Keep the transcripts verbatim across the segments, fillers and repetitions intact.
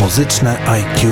Muzyczne I Q.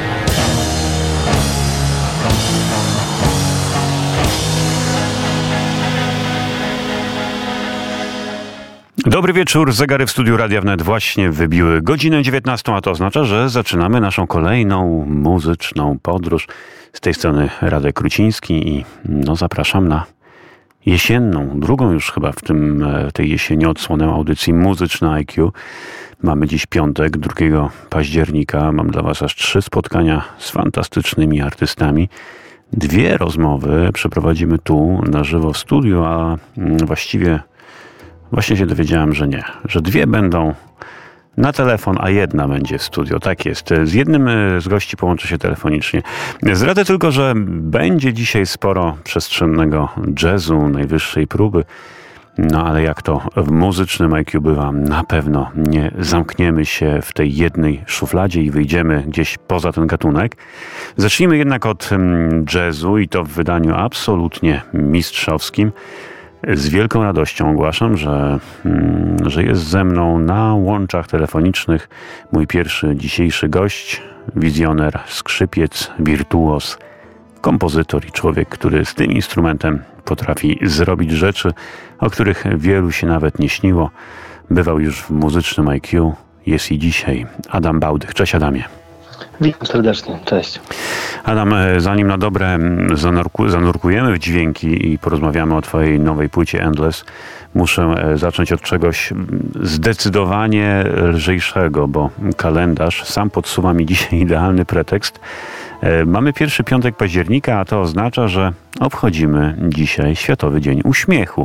Dobry wieczór, zegary w studiu Radia Wnet właśnie wybiły godzinę dziewiętnastą, a to oznacza, że zaczynamy naszą kolejną muzyczną podróż. Z tej strony Radek Kruciński i no zapraszam na jesienną, drugą już chyba w tym, tej jesieni odsłonę audycji Muzyczne I Q. Mamy dziś piątek, drugiego października. Mam dla Was aż trzy spotkania z fantastycznymi artystami. Dwie rozmowy przeprowadzimy tu na żywo w studiu, a właściwie właśnie się dowiedziałem, że nie. Że dwie będą na telefon, a jedna będzie w studio. Tak jest. Z jednym z gości połączę się telefonicznie. Zdradzę tylko, że będzie dzisiaj sporo przestrzennego jazzu, najwyższej próby. No ale jak to w muzycznym I Q bywa, na pewno nie zamkniemy się w tej jednej szufladzie i wyjdziemy gdzieś poza ten gatunek. Zacznijmy jednak od jazzu i to w wydaniu absolutnie mistrzowskim. Z wielką radością ogłaszam, że, że jest ze mną na łączach telefonicznych mój pierwszy dzisiejszy gość, wizjoner, skrzypiec, wirtuos, kompozytor i człowiek, który z tym instrumentem potrafi zrobić rzeczy, o których wielu się nawet nie śniło. Bywał już w muzycznym I Q, jest i dzisiaj. Adam Bałdych. Cześć Adamie. Witam serdecznie, cześć. Adam, zanim na dobre zanurku, zanurkujemy w dźwięki i porozmawiamy o twojej nowej płycie Endless, muszę zacząć od czegoś zdecydowanie lżejszego, bo kalendarz sam podsuwa mi dzisiaj idealny pretekst. Mamy pierwszy piątek października, a to oznacza, że obchodzimy dzisiaj Światowy Dzień Uśmiechu.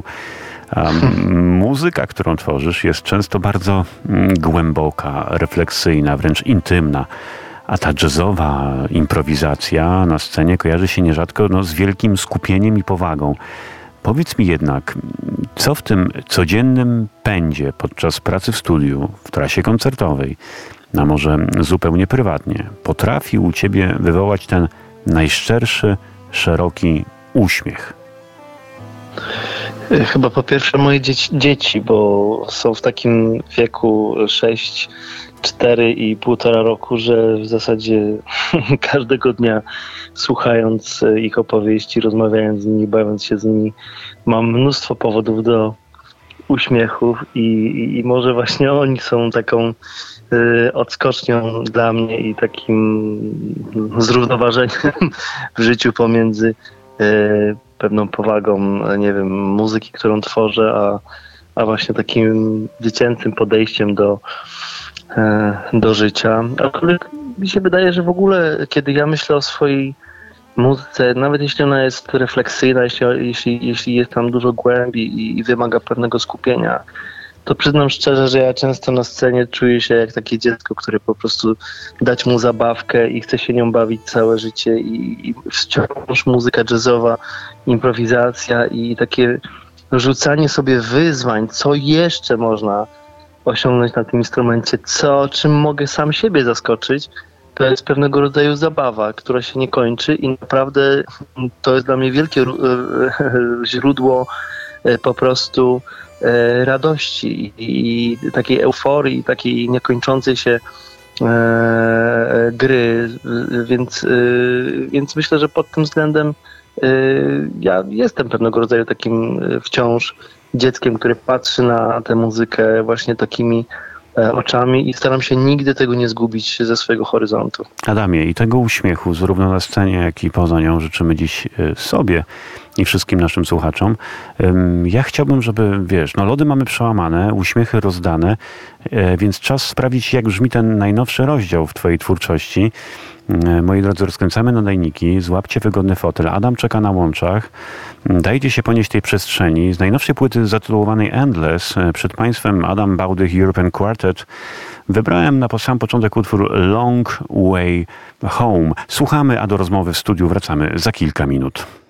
Um, muzyka, którą tworzysz, jest często bardzo głęboka, refleksyjna, wręcz intymna. A ta jazzowa improwizacja na scenie kojarzy się nierzadko no, z wielkim skupieniem i powagą. Powiedz mi jednak, co w tym codziennym pędzie podczas pracy w studiu, w trasie koncertowej, a może zupełnie prywatnie, potrafi u ciebie wywołać ten najszczerszy, szeroki uśmiech? Chyba po pierwsze moje dzieci, dzieci, bo są w takim wieku sześć, cztery i półtora roku, że w zasadzie każdego dnia słuchając ich opowieści, rozmawiając z nimi, bawiąc się z nimi, mam mnóstwo powodów do uśmiechów i, i, i może właśnie oni są taką y, odskocznią dla mnie i takim zrównoważeniem w życiu pomiędzy y, pewną powagą, nie wiem, muzyki, którą tworzę, a, a właśnie takim dziecięcym podejściem do, e, do życia. Aczkolwiek mi się wydaje, że w ogóle, kiedy ja myślę o swojej muzyce, nawet jeśli ona jest refleksyjna, jeśli, jeśli, jeśli jest tam dużo głębi i, i wymaga pewnego skupienia, to przyznam szczerze, że ja często na scenie czuję się jak takie dziecko, które po prostu dać mu zabawkę i chce się nią bawić całe życie i, i wciąż muzyka jazzowa, improwizacja i takie rzucanie sobie wyzwań, co jeszcze można osiągnąć na tym instrumencie, co, czym mogę sam siebie zaskoczyć, to jest pewnego rodzaju zabawa, która się nie kończy i naprawdę to jest dla mnie wielkie źródło po prostu radości i takiej euforii, takiej niekończącej się e, gry, więc, e, więc myślę, że pod tym względem e, ja jestem pewnego rodzaju takim wciąż dzieckiem, które patrzy na tę muzykę właśnie takimi oczami i staram się nigdy tego nie zgubić ze swojego horyzontu. Adamie, i tego uśmiechu zarówno na scenie, jak i poza nią życzymy dziś sobie i wszystkim naszym słuchaczom. Ja chciałbym, żeby, wiesz, no lody mamy przełamane, uśmiechy rozdane, więc czas sprawdzić, jak brzmi ten najnowszy rozdział w twojej twórczości. Moi drodzy, rozkręcamy nadajniki, złapcie wygodny fotel. Adam czeka na łączach. Dajcie się ponieść tej przestrzeni. Z najnowszej płyty zatytułowanej Endless przed państwem Adam Bałdych European Quartet wybrałem na sam początek utwór Long Way Home. Słuchamy, a do rozmowy w studiu wracamy za kilka minut.